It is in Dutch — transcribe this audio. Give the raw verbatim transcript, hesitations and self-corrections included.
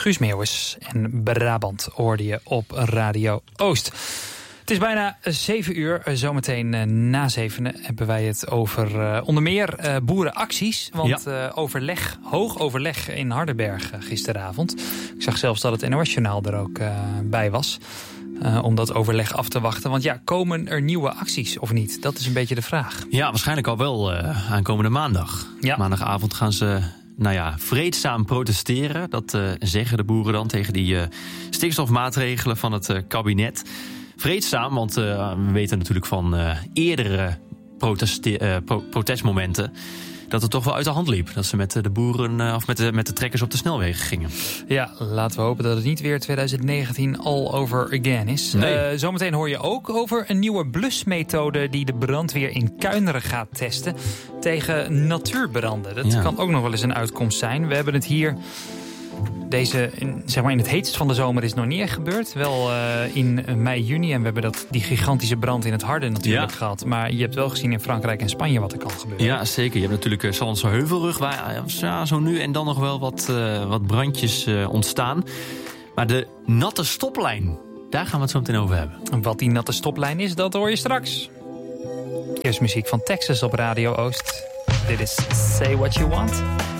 Guus Meeuwis en Brabant hoorde je op Radio Oost. Het is bijna zeven uur. Zometeen uh, na zevenen hebben wij het over uh, onder meer uh, boerenacties. Want ja. uh, overleg, hoog overleg in Hardenberg uh, gisteravond. Ik zag zelfs dat het N O S-journaal er ook uh, bij was. Uh, om dat overleg af te wachten. Want ja, komen er nieuwe acties of niet? Dat is een beetje de vraag. Ja, waarschijnlijk al wel uh, aankomende maandag. Ja. Maandagavond gaan ze... Nou ja, vreedzaam protesteren. Dat uh, zeggen de boeren dan tegen die uh, stikstofmaatregelen van het uh, kabinet. Vreedzaam, want uh, we weten natuurlijk van uh, eerdere proteste- uh, pro- protestmomenten... dat het toch wel uit de hand liep. Dat ze met de boeren uh, of met de, met de trekkers op de snelwegen gingen. Ja, laten we hopen dat het niet weer twintig negentien all over again is. Nee. Uh, zometeen hoor je ook over een nieuwe blusmethode... die de brandweer in Kuineren gaat testen tegen natuurbranden. Dat ja. kan ook nog wel eens een uitkomst zijn. We hebben het hier... Deze, zeg maar in het heetst van de zomer is het nog niet echt gebeurd. Wel uh, in mei, juni. En we hebben dat, die gigantische brand in het Harde natuurlijk ja. gehad. Maar je hebt wel gezien in Frankrijk en Spanje wat er kan gebeuren. Ja, zeker. Je hebt natuurlijk uh, Sallandse Heuvelrug. Waar ja, zo nu en dan nog wel wat, uh, wat brandjes uh, ontstaan. Maar de natte stoplijn, daar gaan we het zo meteen over hebben. En wat die natte stoplijn is, dat hoor je straks. Eerst muziek van Texas op Radio Oost. Dit is Say What You Want.